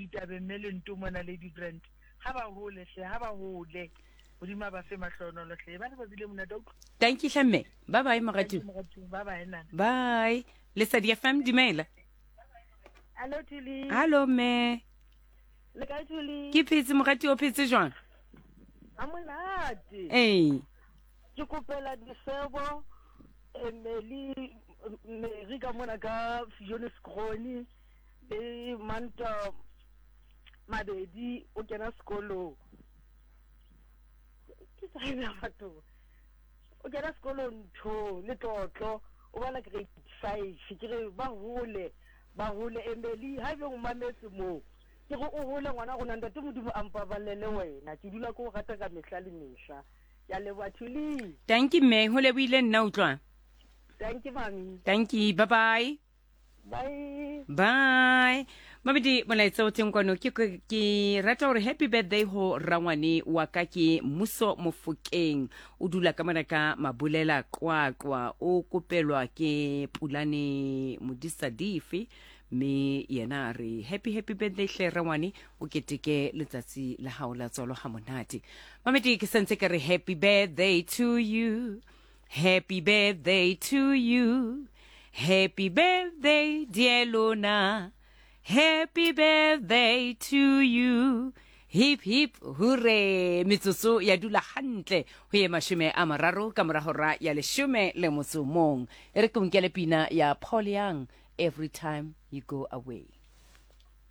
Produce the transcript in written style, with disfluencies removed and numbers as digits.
ditabe mme le ntomona le di-brand ha ba hole hle ha ba hole hodima ba fe mahlonolo hle ba le ba bile mona doctor. Thank you hlemme. Bye bye Moratu. Ba ba nna. Bye. Lesedi FM Dumela. Hello Thuli. Hello me. Le ka Thuli. Ke phetse Moratu o phetse jwang? Amonate. Ke kopela disebo Emily Merika mona ka Jonas Kroni e Manta Mabedi o kena sekolo. Ke tsaya batho. O kena sekolo ntho le tlotlo o bana grade 5 ke re ba hole Emily ha be o mametse mo. Ke go o hole ngwana go nna tate modimo ampa balele wena ke dula go rata ka mehla le mehla ya le bathuli. Thank you me ho lebile nna utlwa. Thank you mami. Thank you. Bye bye. Bye. Bye. Mabedi molaetsa o teng kwano ke rata hore happy birthday ho rangwane wa ka ke Muso Mofokeng o dula ka mona ka Mabulela Qwaqwa o kopelwa ke Pulane Modisa Difi me yena re happy birthday hle rangwane o keteke letsatsi la hao la tsolo ha monate. Mabedi ke sentse ke re happy birthday to you. Happy birthday to you. Happy birthday, dear Luna. Happy birthday to you. Hip hip hooray. Mitsotso ya dula hantle ho ye mashome a mararo ka mora hora ya leshome le motso mong. E re ke nkele pina ya Paul Young, Every Time You Go Away.